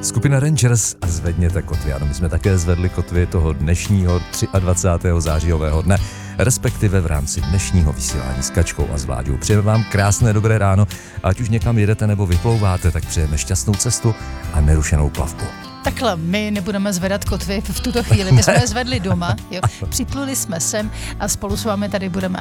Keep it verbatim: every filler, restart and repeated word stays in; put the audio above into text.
Skupina Rangers a zvedněte kotvy. Ano, my jsme také zvedli kotvy toho dnešního dvacátého třetího zářijového dne, respektive v rámci dnešního vysílání s Kačkou a s Vláďou. Přejeme vám krásné dobré ráno, ať už někam jedete nebo vyplouváte, tak přejeme šťastnou cestu a nerušenou plavbu. Takhle, my nebudeme zvedat kotvy v tuto chvíli, my jsme je zvedli doma, jo. Připluli jsme sem a spolu s vámi tady budeme